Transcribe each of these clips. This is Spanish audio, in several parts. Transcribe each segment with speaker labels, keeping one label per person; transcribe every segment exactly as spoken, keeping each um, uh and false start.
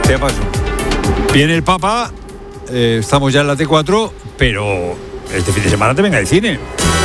Speaker 1: Te paso. Viene el Papa, eh, estamos ya en la T cuatro, pero este fin de semana también hay cine.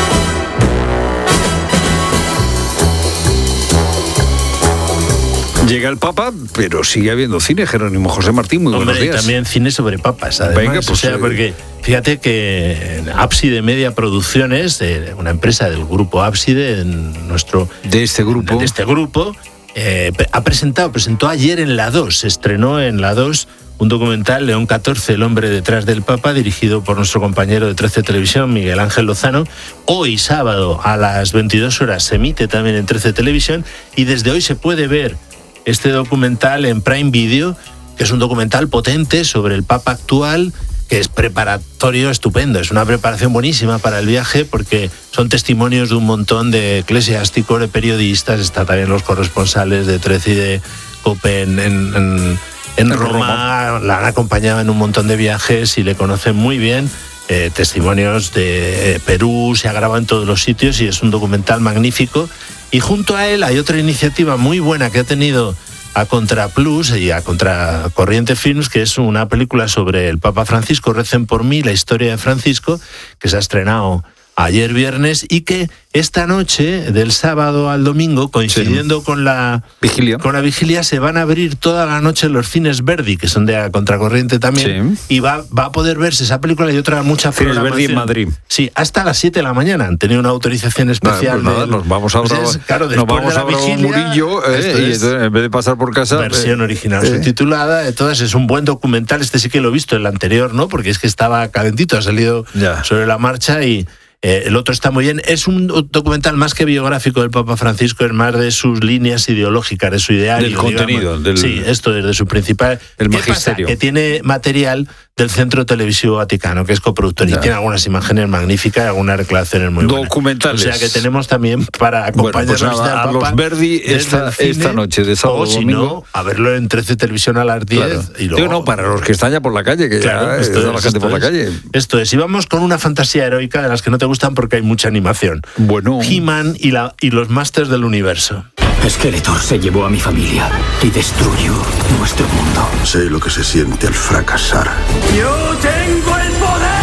Speaker 1: Llega el Papa, pero sigue habiendo cine. Jerónimo José Martín, muy
Speaker 2: Hombre,
Speaker 1: buenos días.
Speaker 2: Y también cine sobre papas, además.
Speaker 1: Venga, pues,
Speaker 2: o sea, porque fíjate que Ábside Media Producciones, eh, una empresa del grupo Ábside, en nuestro
Speaker 1: de este grupo,
Speaker 2: de este grupo, eh, ha presentado, presentó ayer en la dos, se estrenó en la dos un documental, León catorce, el hombre detrás del Papa, dirigido por nuestro compañero de trece Televisión, Miguel Ángel Lozano. Hoy sábado a las veintidós horas se emite también en trece Televisión y desde hoy se puede ver este documental en Prime Video, que es un documental potente sobre el Papa actual, que es preparatorio estupendo, es una preparación buenísima para el viaje porque son testimonios de un montón de eclesiásticos, de periodistas, está también los corresponsales de trece y de COPE en, en, en, en Roma, Roma, la han acompañado en un montón de viajes y le conocen muy bien. Eh, testimonios de Perú, se ha grabado en todos los sitios y es un documental magnífico. Y junto a él hay otra iniciativa muy buena que ha tenido a Contraplus y a Contracorriente Films, que es una película sobre el Papa Francisco, Recen por mí, la historia de Francisco, que se ha estrenado ayer viernes y que esta noche, del sábado al domingo, coincidiendo sí. con la
Speaker 1: vigilia,
Speaker 2: con la vigilia, se van a abrir toda la noche los cines Verdi, que son de a Contracorriente también, sí. y va, va a poder verse esa película y otra mucha
Speaker 1: Cines Verdi en Madrid.
Speaker 2: Sí, hasta las siete de la mañana han tenido una autorización especial.
Speaker 1: Nada, pues nada,
Speaker 2: de,
Speaker 1: nos vamos ahora,
Speaker 2: pues es, claro,
Speaker 1: nos vamos a un Murillo, eh, y entonces, en vez de pasar por casa...
Speaker 2: Versión
Speaker 1: eh,
Speaker 2: original
Speaker 1: eh.
Speaker 2: subtitulada, entonces es un buen documental, este sí que lo he visto, el anterior, ¿no? Porque es que estaba calentito, ha salido ya. sobre la marcha y... Eh, el otro está muy bien. Es un documental más que biográfico del Papa Francisco, es más de sus líneas ideológicas, de su ideario.
Speaker 1: Del contenido. Del,
Speaker 2: sí, esto desde su principal...
Speaker 1: El magisterio.
Speaker 2: Pasa? Que tiene material del Centro Televisivo Vaticano, que es coproductor, ya. y tiene algunas imágenes magníficas y algunas declaraciones muy buenas.
Speaker 1: Documentales.
Speaker 2: O sea que tenemos también para acompañarnos
Speaker 1: bueno, pues nada, a los Verdi esta, esta noche, de sábado
Speaker 2: o si
Speaker 1: domingo.
Speaker 2: no, a verlo en trece Televisión a las diez.
Speaker 1: Claro.
Speaker 2: Y luego...
Speaker 1: Digo, no, para los que están ya por la calle, que
Speaker 2: claro,
Speaker 1: ya
Speaker 2: esto
Speaker 1: está
Speaker 2: es,
Speaker 1: la gente por
Speaker 2: es,
Speaker 1: la calle.
Speaker 2: Esto es, y vamos con una fantasía heroica de las que no te gustan porque hay mucha animación.
Speaker 1: Bueno.
Speaker 2: He-Man y, la, y los Masters del Universo.
Speaker 3: Skeletor se llevó a mi familia y destruyó nuestro mundo.
Speaker 4: Sé lo que se siente al fracasar.
Speaker 3: ¡Yo tengo el poder!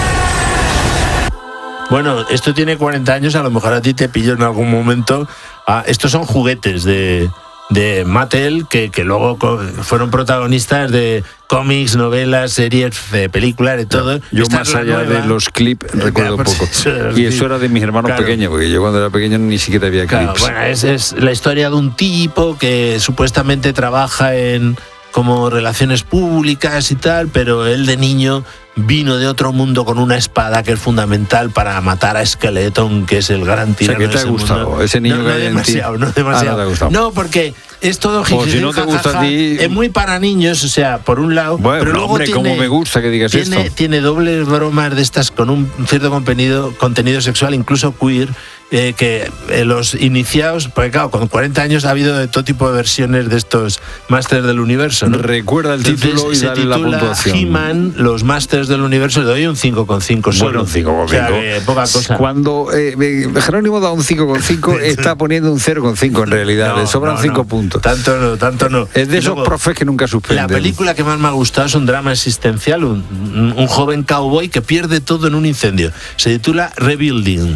Speaker 2: Bueno, esto tiene cuarenta años, a lo mejor a ti te pilló en algún momento. Ah, estos son juguetes de... de Mattel, que, que luego fueron protagonistas de cómics, novelas, series, de películas, de todo.
Speaker 1: Yo
Speaker 2: Esta
Speaker 1: más allá
Speaker 2: nueva,
Speaker 1: de los clips recuerdo
Speaker 2: pues,
Speaker 1: poco.
Speaker 2: Eso,
Speaker 1: y eso era de mis hermanos
Speaker 2: claro.
Speaker 1: pequeños, porque yo cuando era pequeño ni siquiera había
Speaker 2: claro,
Speaker 1: clips.
Speaker 2: Bueno, es, es la historia de un tipo que supuestamente trabaja en como relaciones públicas y tal, pero él de niño vino de otro mundo con una espada que es fundamental para matar a Skeleton, que es el gran tirano.
Speaker 1: O sea, ¿qué te ha gustado?
Speaker 2: Mundo.
Speaker 1: Ese niño
Speaker 2: no,
Speaker 1: que
Speaker 2: no
Speaker 1: hay
Speaker 2: demasiado,
Speaker 1: en ti.
Speaker 2: no demasiado.
Speaker 1: Ah, no te ha gustado.
Speaker 2: No, porque es todo jiji,
Speaker 1: si no te gusta
Speaker 2: jajaja,
Speaker 1: a ti...
Speaker 2: es muy para niños, o sea, por un lado,
Speaker 1: bueno,
Speaker 2: pero luego
Speaker 1: hombre,
Speaker 2: tiene,
Speaker 1: cómo me gusta que digas
Speaker 2: tiene,
Speaker 1: esto.
Speaker 2: Tiene dobles bromas de estas con un cierto contenido, contenido sexual, incluso queer, eh, que eh, los iniciados, porque claro, con cuarenta años ha habido de todo tipo de versiones de estos Masters del Universo, ¿no?
Speaker 1: Recuerda el título
Speaker 2: Entonces,
Speaker 1: y dale la puntuación.
Speaker 2: He-Man, los Masters del Universo, le doy un cinco coma cinco.
Speaker 1: Bueno, un cinco coma cinco.
Speaker 2: O sea, que poca cosa.
Speaker 1: Cuando eh, Jerónimo da un cinco coma cinco, está poniendo un cero coma cinco en realidad.
Speaker 2: No,
Speaker 1: le sobran
Speaker 2: no,
Speaker 1: cinco
Speaker 2: no.
Speaker 1: puntos.
Speaker 2: Tanto no, tanto no.
Speaker 1: Es de
Speaker 2: Y
Speaker 1: esos
Speaker 2: luego,
Speaker 1: profes que nunca suspenden.
Speaker 2: La película que más me ha gustado es un drama existencial, un, un joven cowboy que pierde todo en un incendio. Se titula Rebuilding.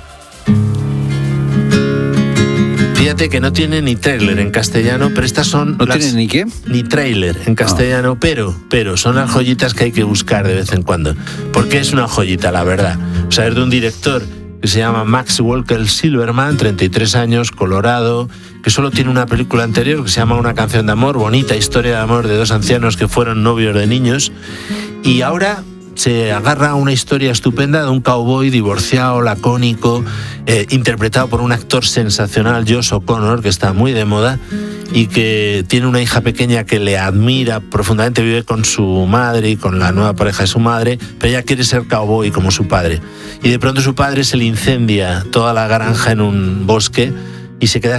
Speaker 2: Fíjate que no tiene ni tráiler en castellano, pero estas son...
Speaker 1: ¿No
Speaker 2: las,
Speaker 1: tiene ni qué?
Speaker 2: Ni tráiler en castellano, ah. pero, pero son las joyitas que hay que buscar de vez en cuando. Porque es una joyita, la verdad. O sea, es de un director que se llama Max Walker Silverman, treinta y tres años, colorado, que solo tiene una película anterior que se llama Una canción de amor, bonita historia de amor de dos ancianos que fueron novios de niños. Y ahora se agarra a una historia estupenda de un cowboy divorciado, lacónico, eh, interpretado por un actor sensacional, Josh O'Connor, que está muy de moda, y que tiene una hija pequeña que le admira profundamente, vive con su madre y con la nueva pareja de su madre, pero ella quiere ser cowboy como su padre. Y de pronto su padre se le incendia toda la granja en un bosque y se queda